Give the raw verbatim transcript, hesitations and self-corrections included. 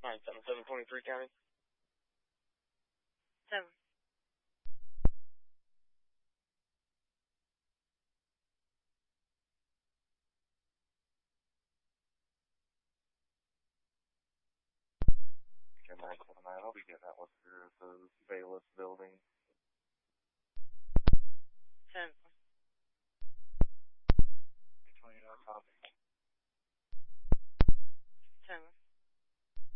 nine seven seven twenty-three County. Seven. nine seven nine, I'll be getting that one through the Bayless building.